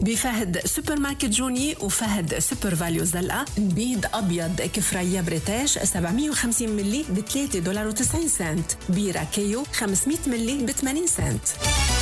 بفهد سوبر ماركت جوني وفهد سوبر فاليو زلقة. نبيض أبيض كفرية بريتاش 750 ملي ب$3.90. بيرة كيو 500 ملي ب$80 سنت.